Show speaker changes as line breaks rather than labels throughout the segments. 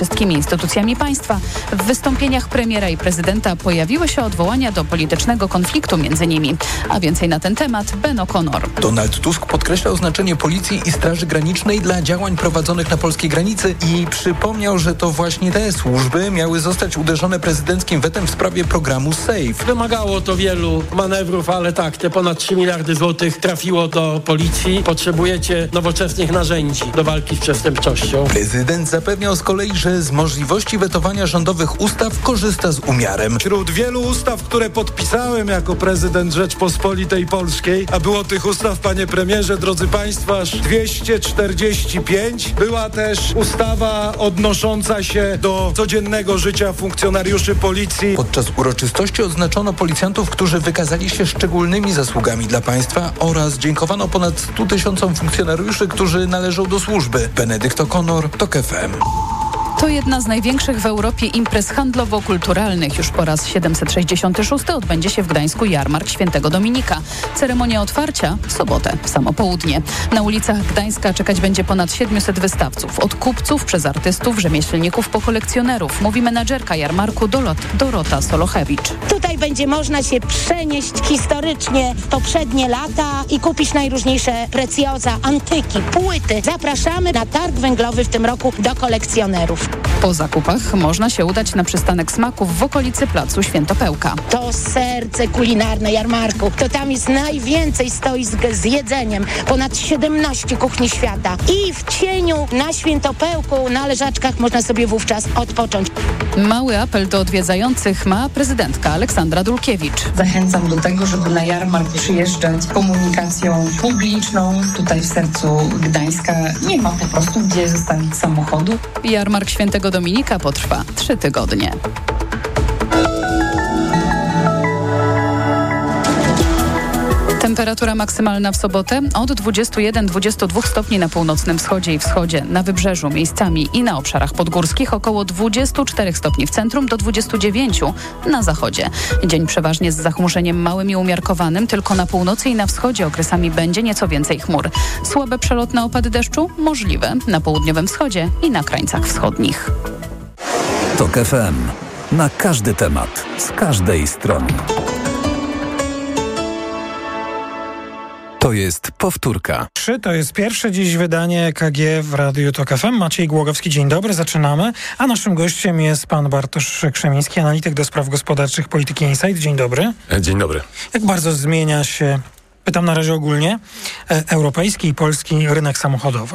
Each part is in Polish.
wszystkimi instytucjami państwa. W wystąpieniach premiera i prezydenta pojawiły się odwołania do politycznego konfliktu między nimi. A więcej na ten temat Ben O'Connor.
Donald Tusk podkreślał znaczenie policji i Straży Granicznej dla działań prowadzonych na polskiej granicy i przypomniał, że to właśnie te służby miały zostać uderzone prezydenckim wetem w sprawie programu SAFE.
Wymagało to wielu manewrów, ale tak, te ponad 3 miliardy złotych trafiło do policji. Potrzebujecie nowoczesnych narzędzi do walki z przestępczością.
Prezydent zapewniał z kolei, że z możliwości wetowania rządowych ustaw korzysta z umiarem.
Wśród wielu ustaw, które podpisałem jako prezydent Rzeczpospolitej Polskiej, a było tych ustaw, panie premierze, drodzy państwo, aż 245, była też ustawa odnosząca się do codziennego życia funkcjonariuszy policji.
Podczas uroczystości odznaczono policjantów, którzy wykazali się szczególnymi zasługami dla państwa oraz dziękowano ponad 100 tysiącom funkcjonariuszy, którzy należą do służby. Benedykt O'Connor, TOK FM.
To jedna z największych w Europie imprez handlowo-kulturalnych. Już po raz 766 odbędzie się w Gdańsku jarmark Świętego Dominika. Ceremonia otwarcia w sobotę, w samo południe. Na ulicach Gdańska czekać będzie ponad 700 wystawców. Od kupców przez artystów, rzemieślników po kolekcjonerów. Mówi menadżerka jarmarku Dorota Solochewicz.
Tutaj będzie można się przenieść historycznie w poprzednie lata i kupić najróżniejsze precjoza, antyki, płyty. Zapraszamy na targ węglowy w tym roku do kolekcjonerów.
Po zakupach można się udać na przystanek smaków w okolicy placu Świętopełka.
To serce kulinarne jarmarku. To tam jest najwięcej stoisk z jedzeniem. Ponad 17 kuchni świata. I w cieniu na Świętopełku, na leżaczkach można sobie wówczas odpocząć.
Mały apel do odwiedzających ma prezydentka Aleksandra Dulkiewicz.
Zachęcam do tego, żeby na jarmark przyjeżdżać komunikacją publiczną. Tutaj w sercu Gdańska nie ma po prostu gdzie zostawić samochodu.
Jarmark Świętego Dominika potrwa 3 tygodnie. Temperatura maksymalna w sobotę od 21-22 stopni na północnym wschodzie i wschodzie, na wybrzeżu miejscami i na obszarach podgórskich około 24 stopni w centrum do 29 na zachodzie. Dzień przeważnie z zachmurzeniem małym i umiarkowanym, tylko na północy i na wschodzie okresami będzie nieco więcej chmur. Słabe przelotne opady deszczu możliwe na południowym wschodzie i na krańcach wschodnich.
TOK FM. Na każdy temat, z każdej strony. To jest powtórka.
3 to jest pierwsze dziś wydanie EKG w Radiu TOK FM. Maciej Głogowski, dzień dobry, zaczynamy. A naszym gościem jest pan Bartosz Krzemiński, analityk do spraw gospodarczych Polityki Insight. Dzień dobry.
Dzień dobry.
Jak bardzo zmienia się, pytam na razie ogólnie, europejski i polski rynek samochodowy?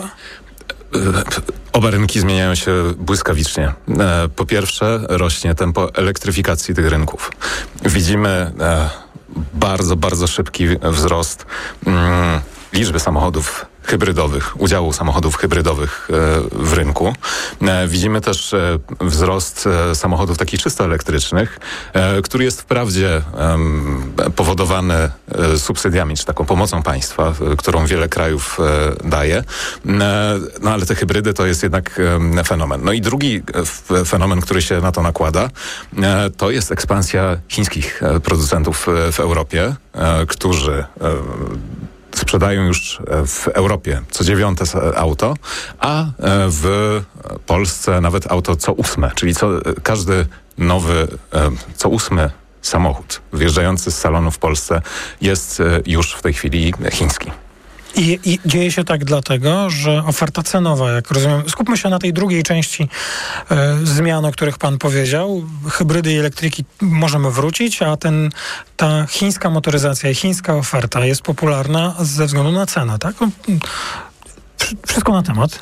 Oba rynki zmieniają się błyskawicznie. Po pierwsze, rośnie tempo elektryfikacji tych rynków. Widzimy bardzo, bardzo szybki wzrost liczby samochodów hybrydowych, udziału samochodów hybrydowych w rynku. Widzimy też wzrost samochodów takich czysto elektrycznych, który jest wprawdzie powodowany subsydiami, czy taką pomocą państwa, którą wiele krajów daje. No ale te hybrydy to jest jednak fenomen. No i drugi fenomen, który się na to nakłada, to jest ekspansja chińskich producentów w Europie, którzy sprzedają już w Europie co 9 auto, a w Polsce nawet auto co 8, czyli każdy nowy, co 8 samochód wjeżdżający z salonu w Polsce jest już w tej chwili chiński.
I dzieje się tak dlatego, że oferta cenowa, jak rozumiem, skupmy się na tej drugiej części zmian, o których pan powiedział. Hybrydy i elektryki możemy wrócić, a ta chińska motoryzacja i chińska oferta jest popularna ze względu na cenę, tak? Wszystko na temat.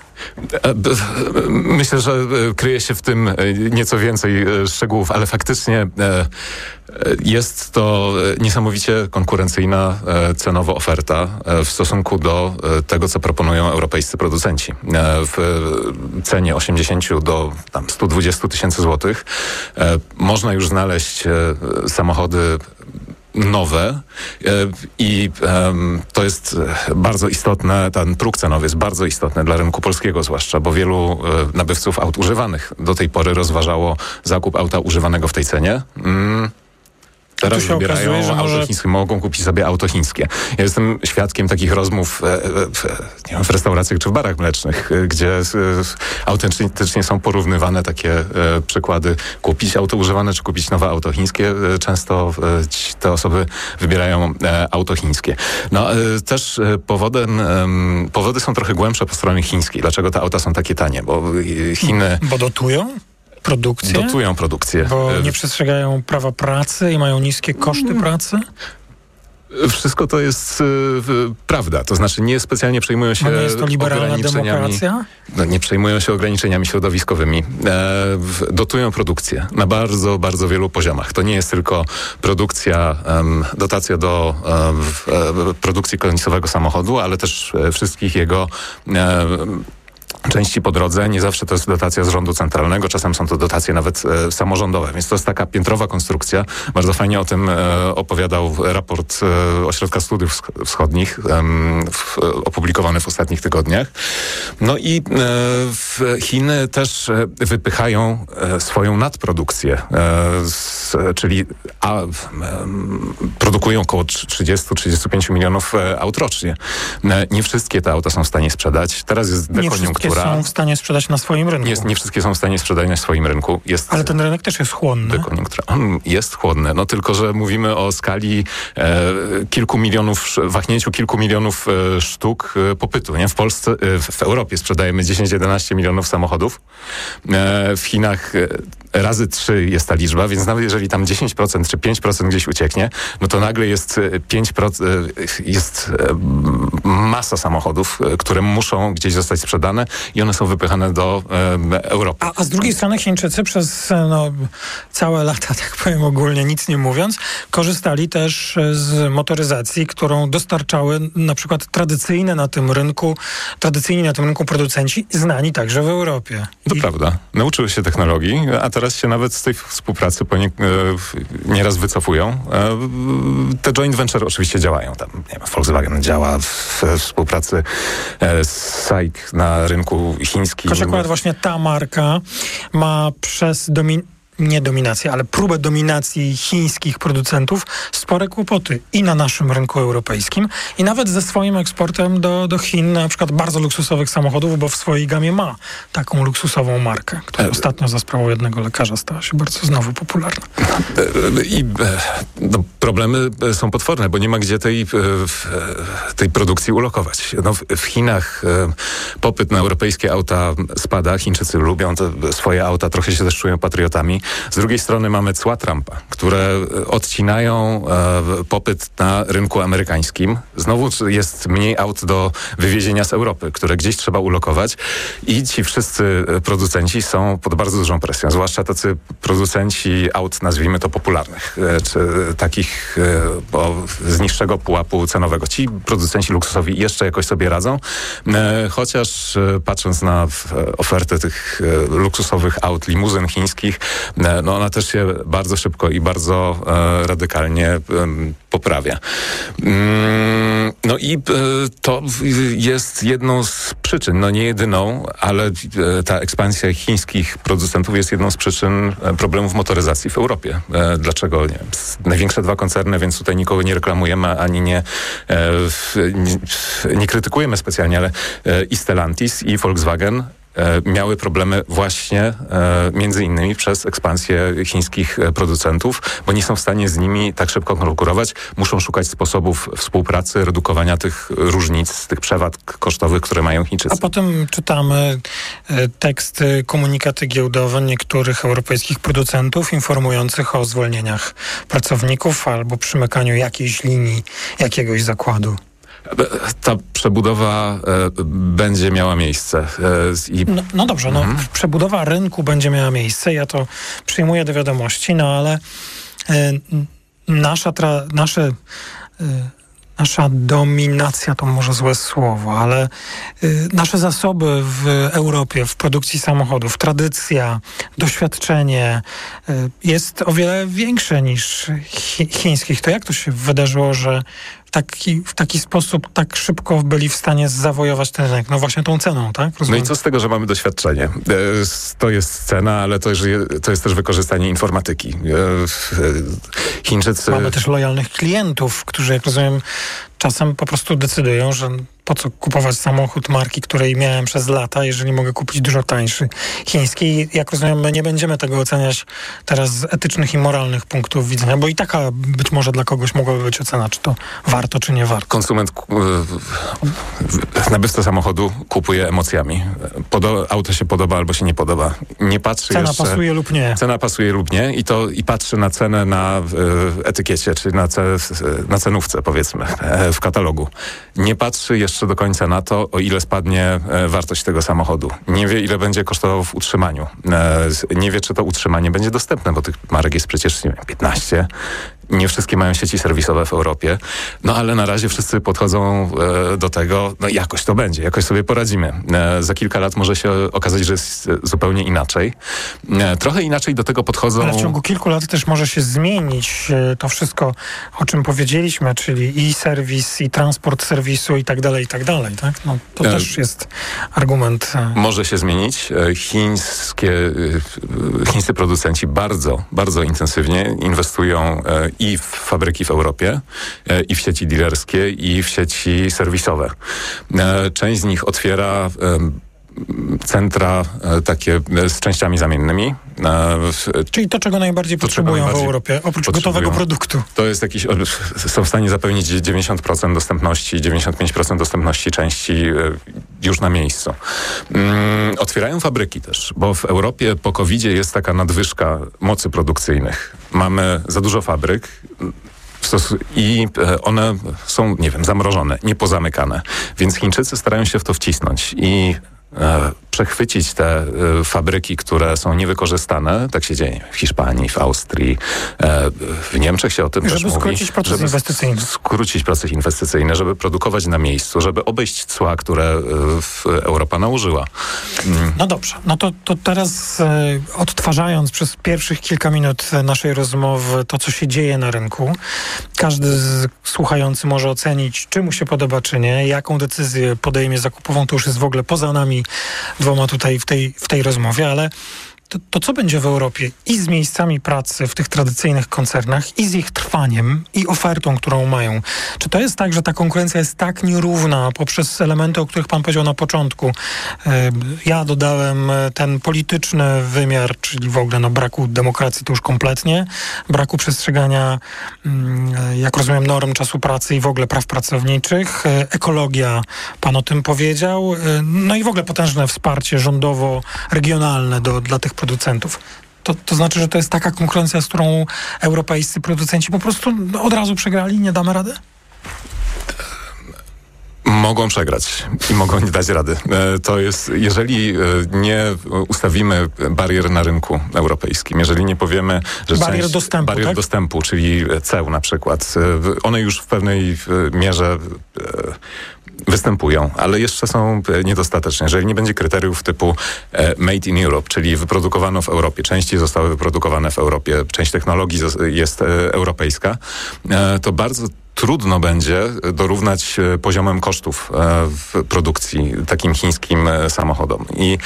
Myślę, że kryje się w tym nieco więcej szczegółów, ale faktycznie jest to niesamowicie konkurencyjna cenowo oferta w stosunku do tego, co proponują europejscy producenci. W cenie 80 do 120 tysięcy złotych można już znaleźć samochody nowe i to jest bardzo istotne, ten próg cenowy jest bardzo istotny dla rynku polskiego zwłaszcza, bo wielu nabywców aut używanych do tej pory rozważało zakup auta używanego w tej cenie. Teraz wybierają auto chińskie, mogą kupić sobie auto chińskie. Ja jestem świadkiem takich rozmów w restauracjach czy w barach mlecznych, gdzie autentycznie są porównywane takie przykłady. Kupić auto używane czy kupić nowe auto chińskie. Często te osoby wybierają auto chińskie. No też powody są trochę głębsze po stronie chińskiej. Dlaczego te auta są takie tanie? Bo Chiny...
Bo dotują produkcję? Bo nie przestrzegają prawa pracy i mają niskie koszty pracy?
Wszystko to jest prawda. To znaczy nie specjalnie przejmują się
nie jest to liberalna demokracja?
Nie przejmują się ograniczeniami środowiskowymi. Dotują produkcję na bardzo, bardzo wielu poziomach. To nie jest tylko dotacja do produkcji końcowego samochodu, ale też wszystkich jego części po drodze. Nie zawsze to jest dotacja z rządu centralnego, czasem są to dotacje nawet samorządowe, więc to jest taka piętrowa konstrukcja. Bardzo fajnie o tym opowiadał raport Ośrodka Studiów Wschodnich, opublikowany w ostatnich tygodniach. No i Chiny też wypychają swoją nadprodukcję, czyli produkują około 30-35 milionów aut rocznie. Nie wszystkie te auta są w stanie sprzedać. Teraz jest dekoniunktura.
Są w stanie sprzedać na swoim rynku.
Nie wszystkie są w stanie sprzedać na swoim rynku.
Ale ten rynek też jest chłonny.
On jest chłonny. No tylko, że mówimy o skali wahnięciu kilku milionów sztuk popytu. Nie? W Polsce, w Europie sprzedajemy 10-11 milionów samochodów. W Chinach razy 3 jest ta liczba, więc nawet jeżeli tam 10% czy 5% gdzieś ucieknie, no to nagle jest 5%, jest masa samochodów, które muszą gdzieś zostać sprzedane i one są wypychane do Europy.
A z drugiej strony Chińczycy przez całe lata, tak powiem ogólnie, nic nie mówiąc, korzystali też z motoryzacji, którą dostarczały na przykład tradycyjni na tym rynku producenci, znani także w Europie.
To prawda. Nauczyły się technologii, a teraz się nawet z tej współpracy nieraz wycofują. Te joint venture oczywiście działają. Tam, nie wiem, Volkswagen działa w współpracy z SAIC na rynku chińskim.
Choć akurat właśnie ta marka ma przez nie dominację, ale próbę dominacji chińskich producentów spore kłopoty i na naszym rynku europejskim i nawet ze swoim eksportem do Chin, na przykład bardzo luksusowych samochodów, bo w swojej gamie ma taką luksusową markę, która ostatnio za sprawą jednego lekarza stała się bardzo znowu popularna.
I problemy są potworne, bo nie ma gdzie tej produkcji ulokować. W Chinach popyt na europejskie auta spada. Chińczycy lubią swoje auta, trochę się też czują patriotami. Z drugiej strony mamy cła Trumpa, które odcinają popyt na rynku amerykańskim. Znowu jest mniej aut do wywiezienia z Europy, które gdzieś trzeba ulokować i ci wszyscy producenci są pod bardzo dużą presją, zwłaszcza tacy producenci aut, nazwijmy to popularnych, czy takich z niższego pułapu cenowego. Ci producenci luksusowi jeszcze jakoś sobie radzą, chociaż patrząc na ofertę tych luksusowych aut, limuzyn chińskich, no ona też się bardzo szybko i bardzo radykalnie poprawia. No i to jest jedną z przyczyn, no nie jedyną, ale ta ekspansja chińskich producentów jest jedną z przyczyn problemów motoryzacji w Europie. Dlaczego? Nie wiem, największe 2 koncerny, więc tutaj nikogo nie reklamujemy, ani nie krytykujemy specjalnie, ale i Stellantis, i Volkswagen miały problemy właśnie między innymi przez ekspansję chińskich producentów, bo nie są w stanie z nimi tak szybko konkurować. Muszą szukać sposobów współpracy, redukowania tych różnic, tych przewag kosztowych, które mają Chińczycy.
A potem czytamy teksty, komunikaty giełdowe niektórych europejskich producentów informujących o zwolnieniach pracowników albo przymykaniu jakiejś linii, jakiegoś zakładu.
Ta przebudowa będzie miała miejsce.
No dobrze, przebudowa rynku będzie miała miejsce, ja to przyjmuję do wiadomości, no ale nasza dominacja to może złe słowo, ale nasze zasoby w Europie, w produkcji samochodów, tradycja, doświadczenie jest o wiele większe niż chińskich. To jak to się wydarzyło, że w w taki sposób tak szybko byli w stanie zawojować ten rynek? No właśnie tą ceną, tak? Rozumiem.
No i co z tego, że mamy doświadczenie? To jest cena, ale to jest też wykorzystanie informatyki. Chińczycy...
Mamy też lojalnych klientów, którzy, jak rozumiem, czasem po prostu decydują, że po co kupować samochód marki, której miałem przez lata, jeżeli mogę kupić dużo tańszy chiński. Jak rozumiem, my nie będziemy tego oceniać teraz z etycznych i moralnych punktów widzenia, bo i taka być może dla kogoś mogłaby być ocena, czy to warto, czy nie warto.
Konsument, nabywca samochodu kupuje emocjami. Auto się podoba albo się nie podoba. Nie patrzy
cena
jeszcze...
pasuje lub nie.
Cena pasuje lub nie i patrzy na cenę na etykiecie, czy na cenówce, powiedzmy, w katalogu. Nie patrzy jeszcze do końca na to, o ile spadnie wartość tego samochodu. Nie wie, ile będzie kosztował w utrzymaniu. Nie wie, czy to utrzymanie będzie dostępne, bo tych marek jest przecież 15. Nie wszystkie mają sieci serwisowe w Europie. No ale na razie wszyscy podchodzą do tego, no jakoś to będzie, jakoś sobie poradzimy. Za kilka lat może się okazać, że jest zupełnie inaczej. Trochę inaczej do tego podchodzą...
Ale w ciągu kilku lat też może się zmienić to wszystko, o czym powiedzieliśmy, czyli i serwis, i transport serwisu i tak dalej, tak? No, to też jest argument.
Może się zmienić. Chińscy producenci bardzo, bardzo intensywnie inwestują i w fabryki w Europie, i w sieci dealerskie, i w sieci serwisowe. Część z nich otwiera centra takie z częściami zamiennymi.
Czyli to, czego najbardziej potrzebują w Europie, oprócz gotowego produktu.
To jest są w stanie zapewnić 90% dostępności, 95% dostępności części już na miejscu. Otwierają fabryki też, bo w Europie po COVID-zie jest taka nadwyżka mocy produkcyjnych. Mamy za dużo fabryk, i one są, zamrożone, niepozamykane. Więc Chińczycy starają się w to wcisnąć i przechwycić te fabryki, które są niewykorzystane. Tak się dzieje w Hiszpanii, w Austrii, w Niemczech się o tym też mówi.
Żeby skrócić proces inwestycyjny.
Skrócić proces inwestycyjny, żeby produkować na miejscu, żeby obejść cła, które Europa nałożyła.
No dobrze, no to teraz odtwarzając przez pierwszych kilka minut naszej rozmowy to, co się dzieje na rynku, każdy słuchający może ocenić, czy mu się podoba, czy nie, jaką decyzję podejmie zakupową, to już jest w ogóle poza nami dwoma tutaj w tej rozmowie, ale to co będzie w Europie i z miejscami pracy w tych tradycyjnych koncernach, i z ich trwaniem, i ofertą, którą mają? Czy to jest tak, że ta konkurencja jest tak nierówna poprzez elementy, o których pan powiedział na początku? Ja dodałem ten polityczny wymiar, czyli w ogóle braku demokracji to już kompletnie, braku przestrzegania, jak rozumiem, norm czasu pracy i w ogóle praw pracowniczych, ekologia, pan o tym powiedział, no i w ogóle potężne wsparcie rządowo-regionalne dla tych producentów. To znaczy, że to jest taka konkurencja, z którą europejscy producenci po prostu od razu przegrali, nie damy rady?
Mogą przegrać i mogą nie dać rady. To jest, jeżeli nie ustawimy barier na rynku europejskim, jeżeli nie powiemy, że
barier
dostępu, czyli ceł na przykład, one już w pewnej mierze występują, ale jeszcze są niedostateczne. Jeżeli nie będzie kryteriów typu made in Europe, czyli wyprodukowano w Europie, części zostały wyprodukowane w Europie, część technologii jest europejska, to bardzo trudno będzie dorównać poziomem kosztów w produkcji takim chińskim samochodom. I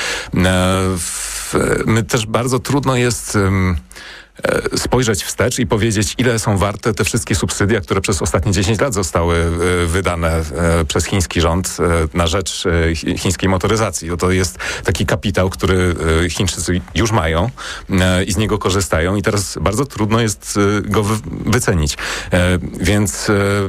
my też bardzo trudno jest spojrzeć wstecz i powiedzieć, ile są warte te wszystkie subsydia, które przez ostatnie 10 lat zostały wydane przez chiński rząd na rzecz chińskiej motoryzacji. To jest taki kapitał, który Chińczycy już mają i z niego korzystają i teraz bardzo trudno jest go wycenić. Więc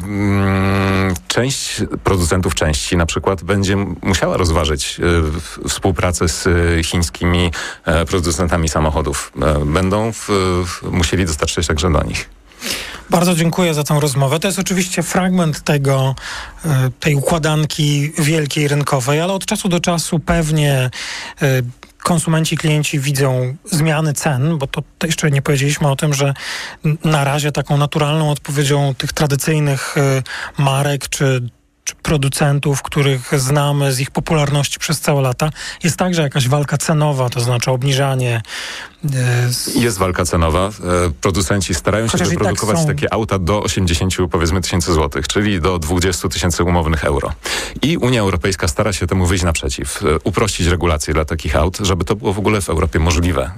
część producentów części na przykład będzie musiała rozważyć współpracę z chińskimi producentami samochodów. Będą musieli dostarczyć także do nich.
Bardzo dziękuję za tę rozmowę. To jest oczywiście fragment tej układanki wielkiej rynkowej, ale od czasu do czasu pewnie konsumenci, klienci widzą zmiany cen, bo to jeszcze nie powiedzieliśmy o tym, że na razie taką naturalną odpowiedzią tych tradycyjnych marek czy producentów, których znamy z ich popularności przez całe lata, jest także jakaś walka cenowa, to znaczy obniżanie
Jest walka cenowa. Producenci starają się wyprodukować takie auta do 80 powiedzmy tysięcy złotych, czyli do 20 000 umownych euro. I Unia Europejska stara się temu wyjść naprzeciw, uprościć regulacje dla takich aut, żeby to było w ogóle w Europie możliwe.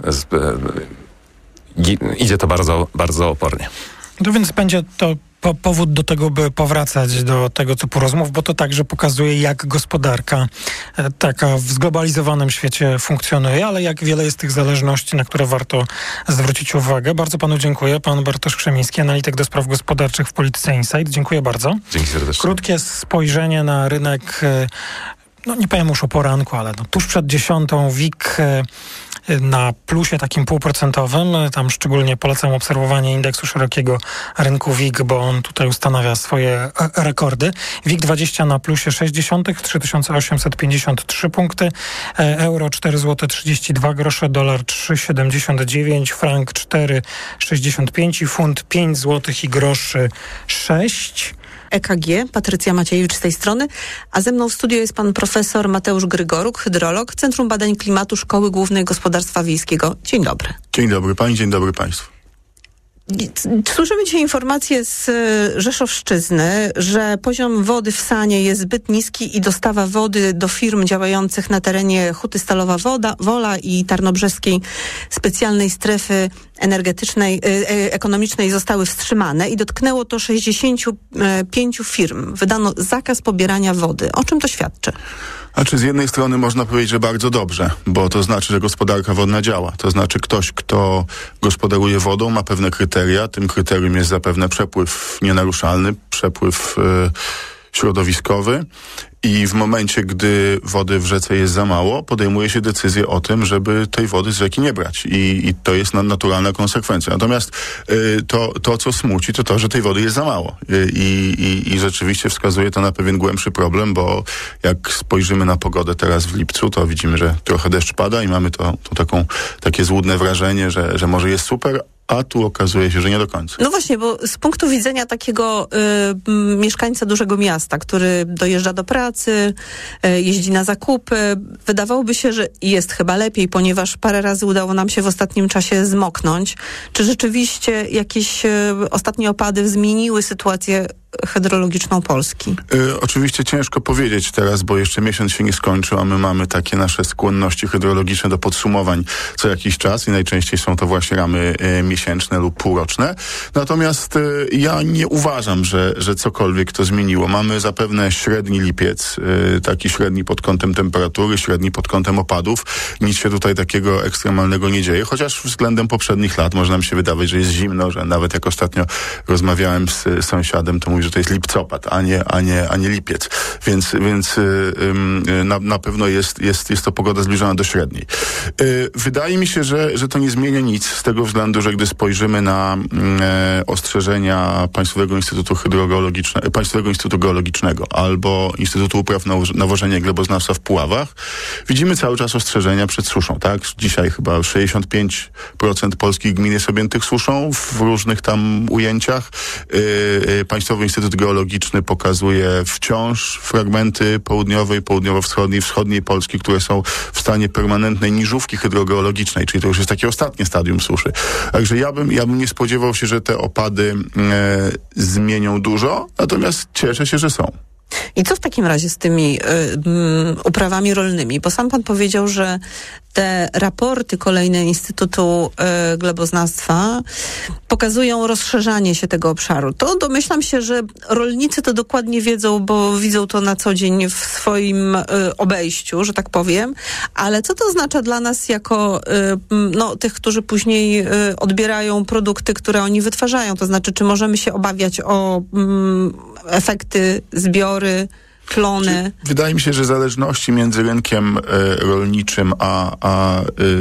Idzie to bardzo, bardzo opornie.
No więc będzie to powód do tego, by powracać do tego typu rozmów, bo to także pokazuje, jak gospodarka taka w zglobalizowanym świecie funkcjonuje, ale jak wiele jest tych zależności, na które warto zwrócić uwagę. Bardzo panu dziękuję. Pan Bartosz Krzemiński, analityk do spraw gospodarczych w Polityce Insight. Dziękuję bardzo.
Dzięki serdecznie.
Krótkie spojrzenie na rynek, nie powiem już o poranku, ale tuż przed 10 WIG na plusie takim 0,5%. Tam szczególnie polecam obserwowanie indeksu szerokiego rynku WIG, bo on tutaj ustanawia swoje rekordy. WIG 20 na plusie 0,6, 3853 punkty, euro 4,32 zł, dolar 3,79, frank 4,65, funt 5 zł i groszy 6.
EKG, Patrycja Maciejewicz z tej strony, a ze mną w studiu jest pan profesor Mateusz Grygoruk, hydrolog, Centrum Badań Klimatu Szkoły Głównej Gospodarstwa Wiejskiego. Dzień dobry.
Dzień dobry pani, dzień dobry państwu.
Słyszymy dzisiaj informacje z Rzeszowszczyzny, że poziom wody w Sanie jest zbyt niski i dostawa wody do firm działających na terenie Huty Stalowa Wola i Tarnobrzeskiej Specjalnej Strefy Ekonomicznej zostały wstrzymane i dotknęło to 65 firm. Wydano zakaz pobierania wody. O czym to świadczy?
Znaczy, z jednej strony można powiedzieć, że bardzo dobrze, bo to znaczy, że gospodarka wodna działa. To znaczy, ktoś, kto gospodaruje wodą, ma pewne kryteria. Tym kryterium jest zapewne przepływ nienaruszalny, przepływ środowiskowy. I w momencie, gdy wody w rzece jest za mało, podejmuje się decyzję o tym, żeby tej wody z rzeki nie brać. I to jest naturalna konsekwencja. Natomiast to, co smuci, to, że tej wody jest za mało. I rzeczywiście wskazuje to na pewien głębszy problem, bo jak spojrzymy na pogodę teraz w lipcu, to widzimy, że trochę deszcz pada i mamy takie złudne wrażenie, że może jest super, a tu okazuje się, że nie do końca.
No właśnie, bo z punktu widzenia takiego mieszkańca dużego miasta, który dojeżdża do pracy, jeździ na zakupy, wydawałoby się, że jest chyba lepiej, ponieważ parę razy udało nam się w ostatnim czasie zmoknąć. Czy rzeczywiście jakieś ostatnie opady zmieniły sytuację hydrologiczną Polski?
Oczywiście ciężko powiedzieć teraz, bo jeszcze miesiąc się nie skończył, a my mamy takie nasze skłonności hydrologiczne do podsumowań co jakiś czas i najczęściej są to właśnie ramy miesięczne lub półroczne. Natomiast ja nie uważam, że cokolwiek to zmieniło. Mamy zapewne średni lipiec, taki średni pod kątem temperatury, średni pod kątem opadów. Nic się tutaj takiego ekstremalnego nie dzieje, chociaż względem poprzednich lat może nam się wydawać, że jest zimno, że nawet jak ostatnio rozmawiałem z sąsiadem, to mówi, że to jest lipcopad, a nie lipiec. Więc na pewno jest to pogoda zbliżona do średniej. Wydaje mi się, że to nie zmienia nic z tego względu, że gdy spojrzymy na ostrzeżenia Państwowego Instytutu Geologicznego albo Instytutu Upraw Nawożenia i Gleboznawstwa w Puławach, widzimy cały czas ostrzeżenia przed suszą, tak? Dzisiaj chyba 65% polskich gmin jest objętych suszą w różnych tam ujęciach. Państwowy Instytut Geologiczny pokazuje wciąż fragmenty południowej, południowo-wschodniej, wschodniej Polski, które są w stanie permanentnej niżówki hydrogeologicznej, czyli to już jest takie ostatnie stadium suszy. Także ja bym nie spodziewał się, że te opady zmienią dużo, natomiast cieszę się, że są.
I co w takim razie z tymi uprawami rolnymi? Bo sam pan powiedział, że te raporty kolejne Instytutu Gleboznawstwa pokazują rozszerzanie się tego obszaru. To domyślam się, że rolnicy to dokładnie wiedzą, bo widzą to na co dzień w swoim obejściu, że tak powiem. Ale co to oznacza dla nas jako tych, którzy później odbierają produkty, które oni wytwarzają? To znaczy, czy możemy się obawiać o efekty, zbiory, klony?
Wydaje mi się, że zależności między rynkiem rolniczym a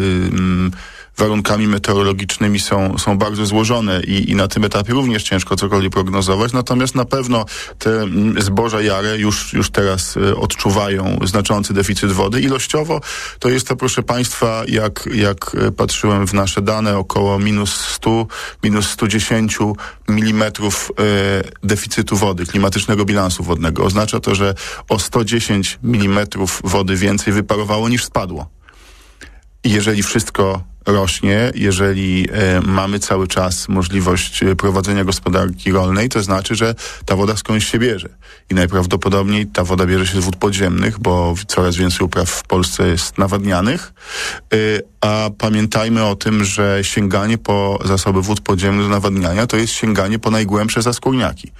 warunkami meteorologicznymi są bardzo złożone i na tym etapie również ciężko cokolwiek prognozować. Natomiast na pewno te zboża jare już teraz odczuwają znaczący deficyt wody. Ilościowo to jest to, proszę Państwa, jak patrzyłem w nasze dane, około -100, -110 milimetrów deficytu wody, klimatycznego bilansu wodnego. Oznacza to, że o 110 milimetrów wody więcej wyparowało niż spadło. I jeżeli wszystko rośnie, jeżeli mamy cały czas możliwość prowadzenia gospodarki rolnej, to znaczy, że ta woda skądś się bierze. I najprawdopodobniej ta woda bierze się z wód podziemnych, bo coraz więcej upraw w Polsce jest nawadnianych, a pamiętajmy o tym, że sięganie po zasoby wód podziemnych do nawadniania to jest sięganie po najgłębsze zaskórniaki,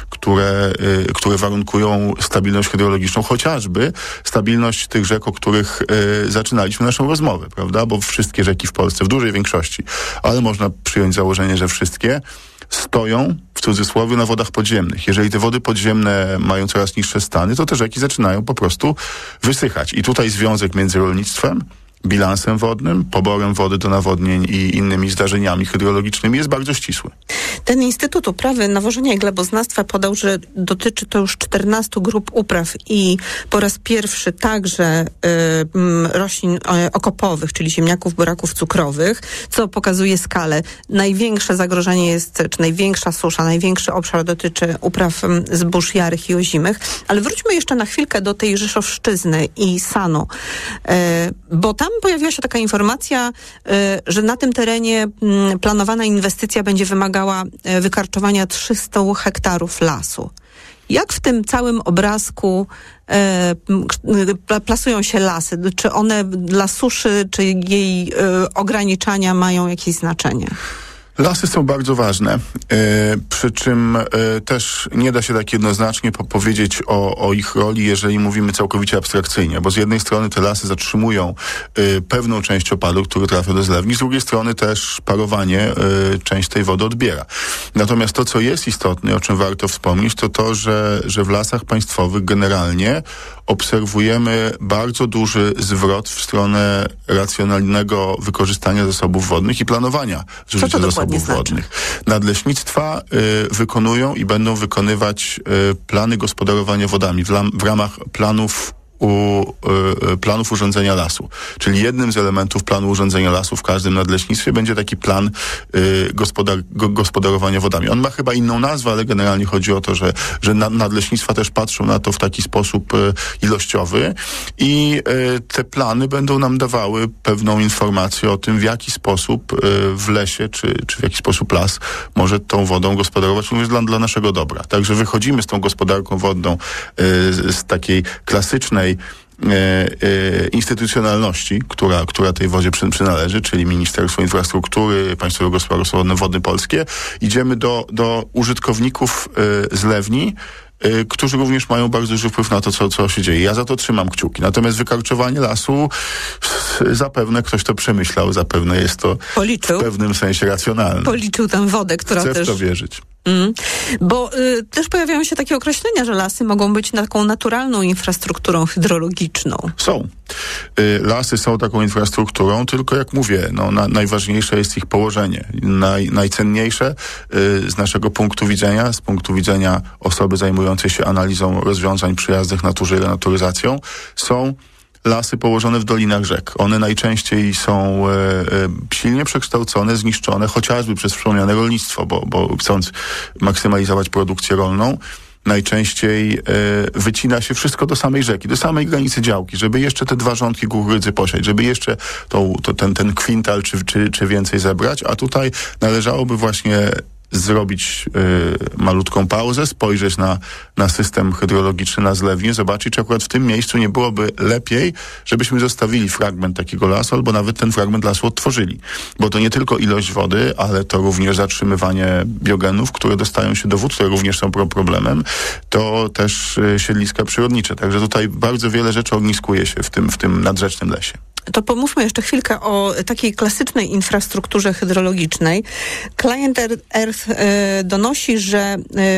które warunkują stabilność hydrologiczną, chociażby stabilność tych rzek, o których zaczynaliśmy naszą rozmowę, prawda? Bo wszystkie rzeki w Polsce, w dużej większości, ale można przyjąć założenie, że wszystkie stoją, w cudzysłowie, na wodach podziemnych. Jeżeli te wody podziemne mają coraz niższe stany, to te rzeki zaczynają po prostu wysychać. I tutaj związek między rolnictwem, bilansem wodnym, poborem wody do nawodnień i innymi zdarzeniami hydrologicznymi jest bardzo ścisły.
Ten Instytut Uprawy, Nawożenia i Gleboznawstwa podał, że dotyczy to już 14 grup upraw i po raz pierwszy także roślin okopowych, czyli ziemniaków, buraków cukrowych, co pokazuje skalę. Największe zagrożenie jest, czy największa susza, największy obszar dotyczy upraw zbóż jarych i ozimych. Ale wróćmy jeszcze na chwilkę do tej Rzeszowszczyzny i Sanu, bo tam pojawiła się taka informacja, że na tym terenie planowana inwestycja będzie wymagała wykarczowania 300 hektarów lasu. Jak w tym całym obrazku plasują się lasy? Czy one dla suszy, czy jej ograniczania mają jakieś znaczenie?
Lasy są bardzo ważne, przy czym też nie da się tak jednoznacznie powiedzieć o ich roli, jeżeli mówimy całkowicie abstrakcyjnie, bo z jednej strony te lasy zatrzymują pewną część opadu, który trafia do zlewni, z drugiej strony też parowanie część tej wody odbiera. Natomiast to, co jest istotne, o czym warto wspomnieć, to to, że w lasach państwowych generalnie obserwujemy bardzo duży zwrot w stronę racjonalnego wykorzystania zasobów wodnych i planowania zużycia zasobów wodnych. Nadleśnictwa wykonują i będą wykonywać plany gospodarowania wodami w ramach planów urządzenia lasu. Czyli jednym z elementów planu urządzenia lasu w każdym nadleśnictwie będzie taki plan gospodarowania wodami. On ma chyba inną nazwę, ale generalnie chodzi o to, że nadleśnictwa też patrzą na to w taki sposób ilościowy i te plany będą nam dawały pewną informację o tym, w jaki sposób w lesie, czy w jaki sposób las może tą wodą gospodarować również dla naszego dobra. Także wychodzimy z tą gospodarką wodną z takiej klasycznej instytucjonalności, która tej wodzie przynależy, czyli Ministerstwo Infrastruktury, Państwowe Gospodarstwo Wodne Polskie. Idziemy do użytkowników zlewni, którzy również mają bardzo duży wpływ na to, co się dzieje. Ja za to trzymam kciuki. Natomiast wykarczowanie lasu, zapewne ktoś to przemyślał, zapewne jest to w pewnym sensie racjonalne.
Policzył tę wodę, która
Chcę
też...
w to wierzyć.
Bo też pojawiają się takie określenia, że lasy mogą być taką naturalną infrastrukturą hydrologiczną.
Są. Lasy są taką infrastrukturą, tylko jak mówię, najważniejsze jest ich położenie. Najcenniejsze z naszego punktu widzenia, z punktu widzenia osoby zajmującej się analizą rozwiązań przyjaznych naturze i renaturyzacją, są lasy położone w dolinach rzek. One najczęściej są silnie przekształcone, zniszczone, chociażby przez wspomniane rolnictwo, bo chcąc maksymalizować produkcję rolną, najczęściej wycina się wszystko do samej rzeki, do samej granicy działki, żeby jeszcze te 2 rządki kukurydzy posiać, żeby jeszcze ten kwintal czy więcej zebrać, a tutaj należałoby właśnie zrobić malutką pauzę, spojrzeć na system hydrologiczny, na zlewnię, zobaczyć, czy akurat w tym miejscu nie byłoby lepiej, żebyśmy zostawili fragment takiego lasu, albo nawet ten fragment lasu odtworzyli. Bo to nie tylko ilość wody, ale to również zatrzymywanie biogenów, które dostają się do wód, które również są problemem. To też siedliska przyrodnicze. Także tutaj bardzo wiele rzeczy ogniskuje się w tym nadrzecznym lesie.
To pomówmy jeszcze chwilkę o takiej klasycznej infrastrukturze hydrologicznej. Client Earth donosi, że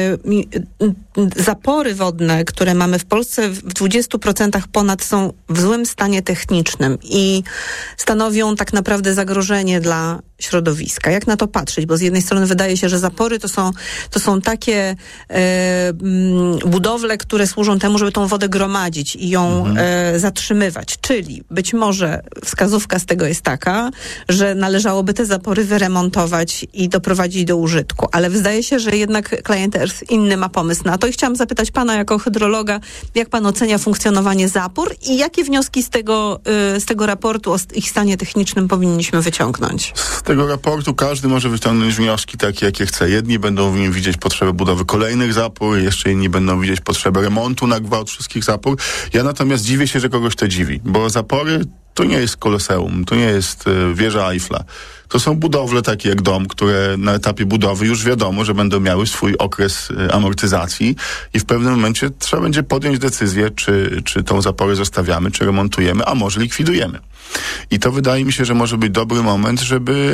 zapory wodne, które mamy w Polsce w 20% ponad są w złym stanie technicznym i stanowią tak naprawdę zagrożenie dla środowiska. Jak na to patrzeć? Bo z jednej strony wydaje się, że zapory to są takie budowle, które służą temu, żeby tą wodę gromadzić i ją zatrzymywać. Czyli być może wskazówka z tego jest taka, że należałoby te zapory wyremontować i doprowadzić do użytku. Ale wydaje się, że jednak Client Earth inny ma pomysł na to to chciałam zapytać pana jako hydrologa, jak pan ocenia funkcjonowanie zapór i jakie wnioski z tego raportu o ich stanie technicznym powinniśmy wyciągnąć?
Z tego raportu każdy może wyciągnąć wnioski takie, jakie chce. Jedni będą w nim widzieć potrzebę budowy kolejnych zapór, jeszcze inni będą widzieć potrzebę remontu na gwałt wszystkich zapór. Ja natomiast dziwię się, że kogoś to dziwi, bo zapory to nie jest Koloseum, to nie jest wieża Eiffla. To są budowle takie jak dom, które na etapie budowy już wiadomo, że będą miały swój okres amortyzacji i w pewnym momencie trzeba będzie podjąć decyzję, czy tą zaporę zostawiamy, czy remontujemy, a może likwidujemy. I to wydaje mi się, że może być dobry moment, żeby